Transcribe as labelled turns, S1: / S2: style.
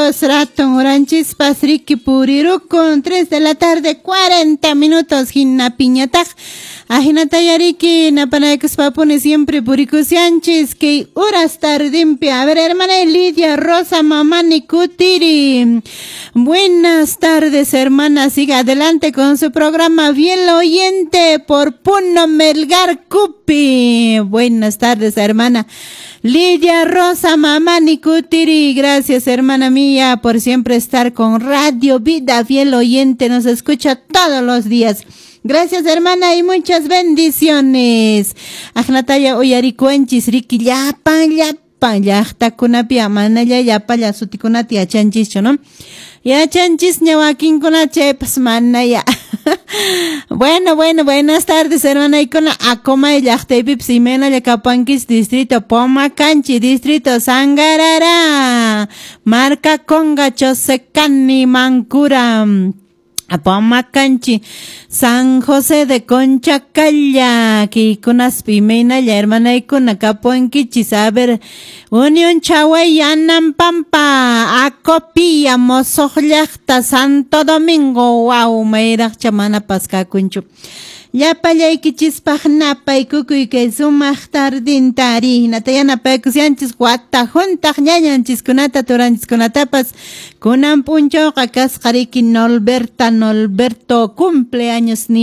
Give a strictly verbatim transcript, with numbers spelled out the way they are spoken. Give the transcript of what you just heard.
S1: minutos, rato, oranchis, pasriki, purirukun, tres de la tarde, cuarenta minutos, hinna piñataj, ajinata yariki, napanaykus papune siempre purikusianchis, que horas tardimpi. A ver, hermana Lidia Rosa, mamá Nicutiri. Buenas tardes, hermana, siga adelante con su programa Fiel Oyente por Puno Melgar Cupi. Buenas tardes, hermana Lidia Rosa, mamá Nicutiri. Gracias, hermana mía, por siempre estar con Radio Vida Fiel Oyente. Nos escucha todos los días. Gracias, hermana, y muchas bendiciones. Ajnataya oyarikuanchis riki llapa llapa llaqtakunapi amanalla llapa llasutikunati yachanchis, ¿no? Yachanchis ñawakinkunachepas manaya. Bueno, bueno, buenas tardes, hermana. Y con la Acoma y Llaqtaypipas Imena Llakapankis, distrito Pomacanchi, distrito Sangarara, marca Conga, Chosecani, Mancura, Apamacanchi, San José de Conchacalla, que con aspimena ya hermana y con acapuanquichi, saber Unión Chahuayanam Pampa, Acopia, Mozollachta, Santo Domingo, wow, meira chamana pasca kunchu. Ya pallay kichispaj napay kukuy kay sumaq tardintari natayana paykusianchis wata juntaq ñañanchis kunata turanchis kunatapas kunan punchawqa kasqariki Norberta Norberto cumpleaños ni